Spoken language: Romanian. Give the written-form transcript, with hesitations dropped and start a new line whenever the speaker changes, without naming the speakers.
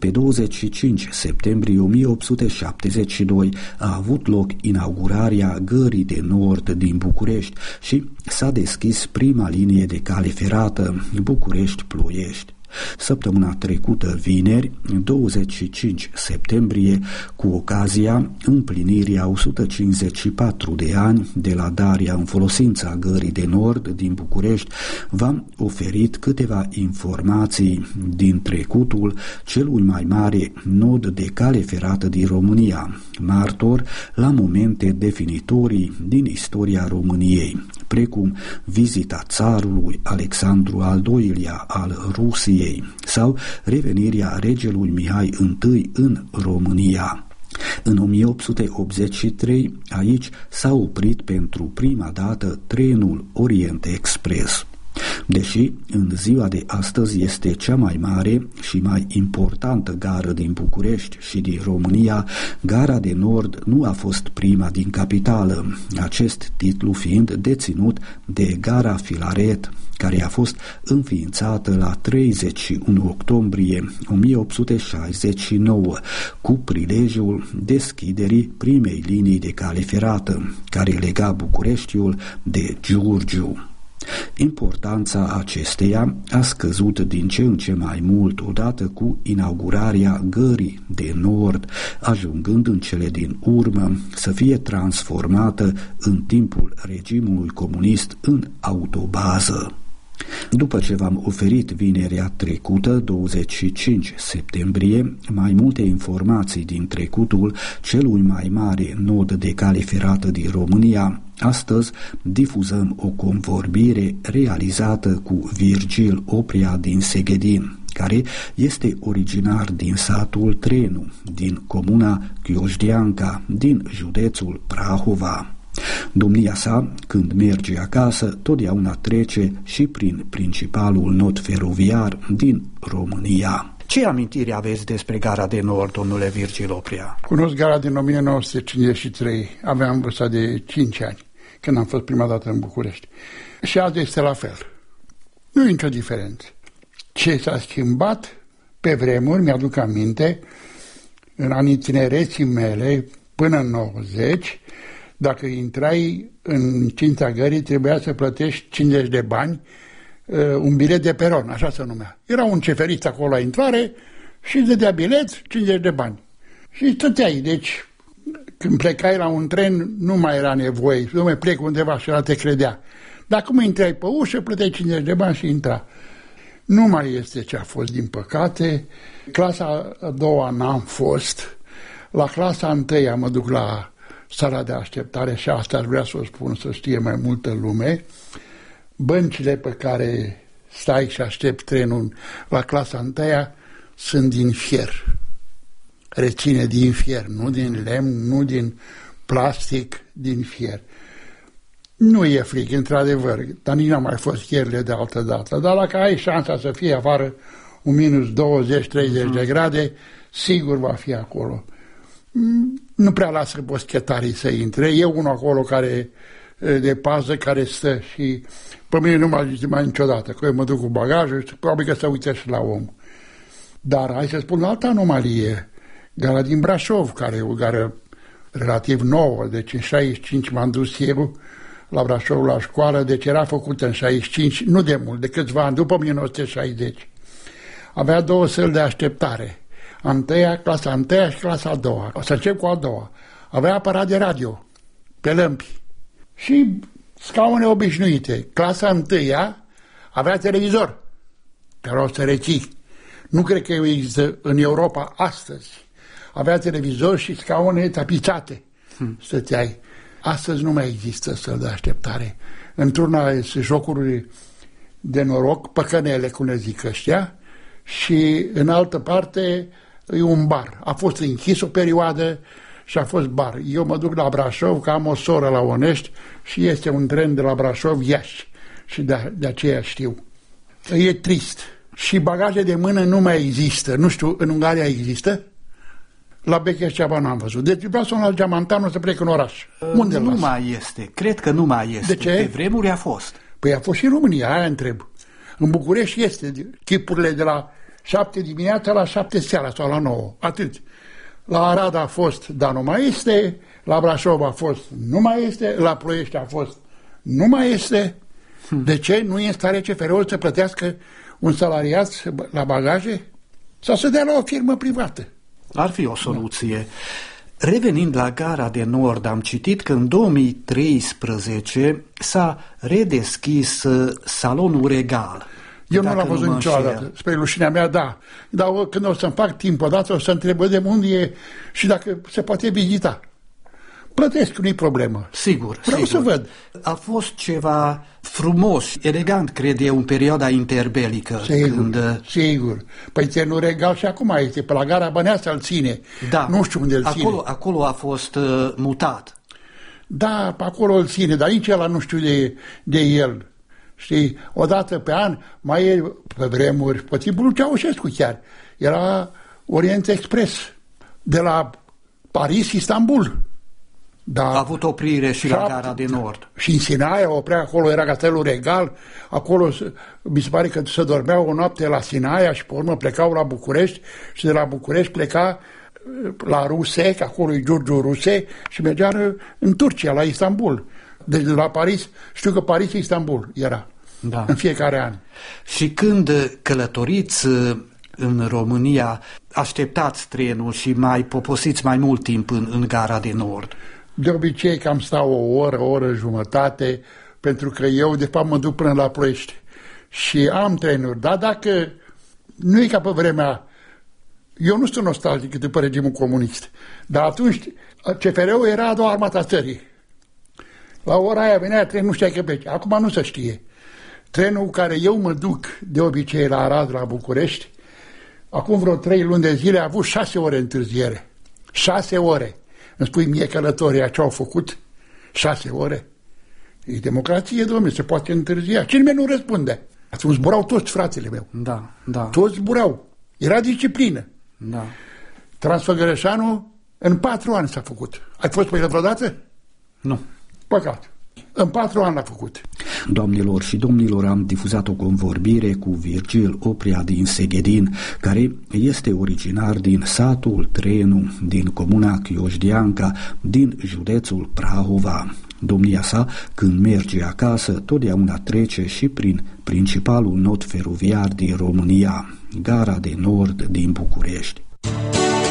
Pe 25 septembrie 1872 a avut loc inaugurarea Gării de Nord din București și s-a deschis prima linie de cale ferată București-Ploiești. Săptămâna trecută, vineri, 25 septembrie, cu ocazia împlinirii a 154 de ani de la darea în folosința Gării de Nord din București, v-am oferit câteva informații din trecutul celui mai mare nod de cale ferată din România, martor la momente definitorii din istoria României, precum vizita țarului Alexandru al II-lea al Rusiei sau revenirea regelui Mihai I în România. În 1883, aici s-a oprit pentru prima dată trenul Orient Express. Deși în ziua de astăzi este cea mai mare și mai importantă gară din București și din România, Gara de Nord nu a fost prima din capitală, acest titlu fiind deținut de Gara Filaret, care a fost înființată la 31 octombrie 1869, cu prilejul deschiderii primei linii de cale ferată, care lega Bucureștiul de Giurgiu. Importanța acesteia a scăzut din ce în ce mai mult odată cu inaugurarea Gării de Nord, ajungând în cele din urmă să fie transformată în timpul regimului comunist în autobază. După ce v-am oferit vinerea trecută, 25 septembrie, mai multe informații din trecutul celui mai mare nod de cale ferată din România, astăzi difuzăm o convorbire realizată cu Virgil Oprea din Seghedin, care este originar din satul Trenu, din comuna Chiojdeanca, din județul Prahova. Domnia sa, când merge acasă, totdeauna trece și prin principalul nod feroviar din România. Ce amintiri aveți despre Gara de Nord, domnule Virgil Oprea?
Cunosc gara din 1953, aveam vârsta de 5 ani, când am fost prima dată în București. Și azi este la fel. Nu e nicio diferență. Ce s-a schimbat pe vremuri, mi-aduc aminte, în anii tinereții mele, până în 90, dacă intrai în cinta gării, trebuia să plătești 50 de bani, un bilet de peron, așa se numea. Era un ceferist acolo la intrare și îți dădea bilet, 50 de bani. Și stăteai, deci când plecai la un tren, nu mai era nevoie, nu mai plec undeva și ăla te credea. Dar cum intrai pe ușă, plăteai 50 de bani și intra. Nu mai este ce a fost, din păcate. Clasa a doua n-am fost. La clasa a întâia mă duc la sala de așteptare și asta aș vrea să o spun, să știe mai multă lume. Băncile pe care stai și aștept trenul la clasa întâia sunt din fier. Reține din fier, nu din lemn, nu din plastic, din fier. Nu e fric, într-adevăr, dar nici n-a mai fost fierile de altă dată. Dar dacă ai șansa să fie afară un minus 20-30 de grade, sigur va fi acolo. Nu prea lasă boschetarii să intre. E unul acolo care de pază, care stă și pe mine nu m-a zis mai niciodată, că eu mă duc cu bagajul și probabil că se uită și la om. Dar hai să spun altă anomalie. Gara din Brașov, care e o gară relativ nouă, deci în 65 m-am dus eu la Brașov la școală, deci era făcută în 65, nu de mult, de câțiva ani, după 1960. Avea două săli de așteptare. Clasa a întâia și clasa a doua. O să încep cu a doua. Avea aparat de radio, pe lămpi. Și scaune obișnuite. Clasa a întâia avea televizor, care o să reții. Nu cred că există în Europa astăzi. Avea televizor și scaune tapițate. Stăteai. Astăzi nu mai există săli de așteptare. Într-una sunt jocuri de noroc, păcănele, cum le zic ăștia, și în altă parte e un bar. A fost închis o perioadă și a fost bar. Eu mă duc la Brașov, că am o soră la Onești și este un tren de la Brașov Iași și de aceea știu. E trist. Și bagaje de mână nu mai există. Nu știu, în Ungaria există? La Becheșceva n-am văzut. Deci vreau să un alt geamantan să plec în oraș. Unde
nu mai este. Cred că nu mai este.
De ce?
Pe vremuri a fost.
Păi a fost și în România, aia întreb. În București este chipurile de la 7 dimineața la 7 seara sau la 9, atât. La Arad a fost, dar nu mai este, la Brașov a fost, nu mai este, la Ploiești a fost, nu mai este. De ce nu e în stare CFR-ul să plătească un salariat la bagaje? Sau să dea la o firmă privată?
Ar fi o soluție. Revenind la Gara de Nord, am citit că în 2013 s-a redeschis salonul Regal.
Eu nu l-am văzut niciodată. Spre rușinea mea, da. Dar când o să-mi fac timp odată, o să întreb de unde e și dacă se poate vizita. Plătesc, nu-i problemă.
Sigur,
Vreau să văd.
A fost ceva frumos, elegant, cred eu, în perioada interbelică.
Sigur. Păi Trenul Regal și acum este, pe la Gara Băneasa îl ține.
Da.
Nu știu unde îl ține.
Acolo a fost mutat.
Da, pe acolo îl ține, dar nici ăla nu știu de el. Știi, odată pe an, mai e pe vremuri, pe timpul lui Ceaușescu chiar, era Orient Express, de la Paris, Istanbul. Da,
a avut oprire și la Gara de Nord.
Și în Sinaia oprea, acolo era Castelul Regal, acolo mi se pare că se dormeau o noapte la Sinaia și pe urmă plecau la București și de la București pleca la Ruse, că acolo e Giurgiu Ruse, și mergea în Turcia, la Istanbul. Deci de la Paris, știu că Paris-Istanbul era, da, în fiecare an.
Și când călătoriți în România, așteptați trenul și mai poposiți mai mult timp în Gara de Nord?
De obicei cam stau o oră jumătate, pentru că eu de fapt mă duc până la Ploiești și am trenuri, dar dacă nu e ca pe vremea, eu nu sunt nostalgic după regimul comunist, dar atunci CFR-ul era a doua armată a țării. La ora aia venea trenul, nu știai că pleci. Acum nu se știe. Trenul care eu mă duc de obicei la Arad, la București, acum vreo 3 luni de zile a avut 6 ore întârziere. 6 ore. Îmi spui mie călătoria ce au făcut? 6 ore. E democrație, domnule, se poate întârzia. Cine nu răspunde? Atunci zburau toți fratele meu.
Da.
Toți zburau. Era disciplină.
Da.
Transfăgărășanu în 4 ani s-a făcut. Ai fost pe el vreodată?
Nu.
Păcat. În 4 ani l-a făcut.
Doamnelor și domnilor, am difuzat o convorbire cu Virgil Oprea din Seghedin, care este originar din satul Trenu, din comuna Chioșdianca, din județul Prahova. Domnia sa, când merge acasă, totdeauna trece și prin principalul nod feroviar din România, Gara de Nord din București.